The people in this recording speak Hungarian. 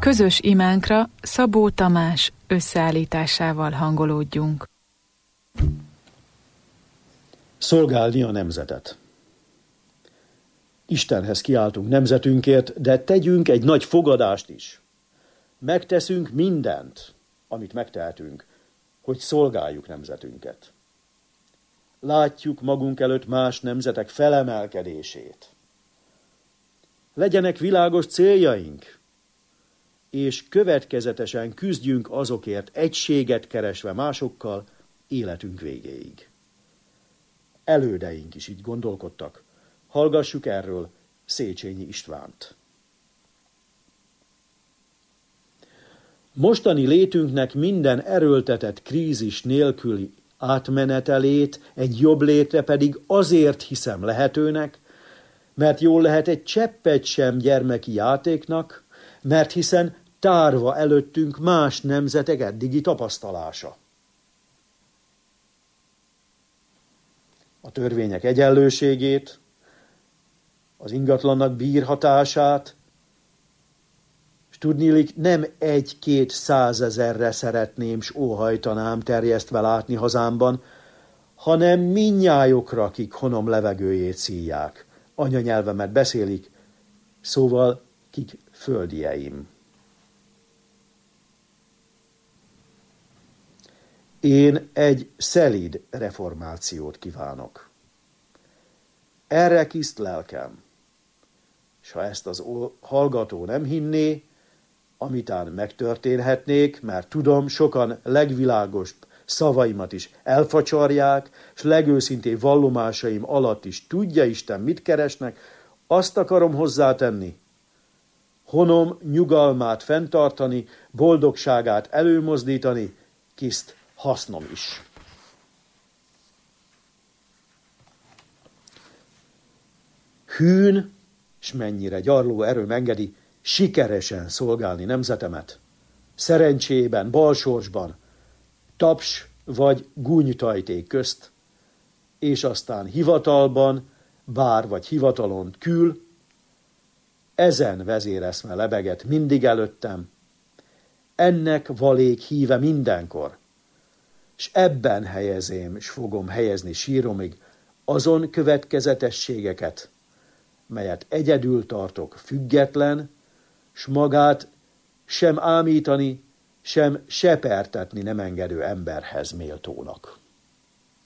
Közös imánkra Szabó Tamás összeállításával hangolódjunk. Szolgálni a nemzetet. Istenhez kiáltunk nemzetünkért, de tegyünk egy nagy fogadást is. Megteszünk mindent, amit megtehetünk, hogy szolgáljuk nemzetünket. Látjuk magunk előtt más nemzetek felemelkedését. Legyenek világos céljaink, és következetesen küzdjünk azokért, egységet keresve másokkal életünk végéig. Elődeink is így gondolkodtak. Hallgassuk erről Széchenyi Istvánt. Mostani létünknek minden erőltetett krízis nélküli átmenetelét egy jobb létre pedig azért hiszem lehetőnek, mert jól lehet egy cseppet sem gyermeki játéknak, mert hiszen tárva előttünk más nemzetek eddigi tapasztalása. A törvények egyenlőségét, az ingatlannak bírhatását, és tudniillik nem 1-2 000-re szeretném, s óhajtanám terjesztve látni hazámban, hanem mindnyájokra, akik honom levegőjét szívják, anyanyelvemet beszélik, szóval kik földieim. Én egy szelíd reformációt kívánok. Erre kiszt lelkem, s ha ezt az hallgató nem hinné, amitán megtörténhetnék, mert tudom, sokan legvilágosabb szavaimat is elfacsarják, s legőszintébb vallomásaim alatt is tudja Isten, mit keresnek, azt akarom hozzátenni, honom nyugalmát fenntartani, boldogságát előmozdítani, kiszt hasznom is. Hűn, s mennyire gyarló erőm engedi, sikeresen szolgálni nemzetemet, szerencsében, balsorsban, taps vagy gúnytajték közt, és aztán hivatalban, bár vagy hivatalon kül, ezen vezéreszme lebeget mindig előttem, ennek valék híve mindenkor, s ebben helyezém, s fogom helyezni síromig azon következetességeket, melyet egyedül tartok független, s magát sem ámítani, sem sepertetni nem engedő emberhez méltónak.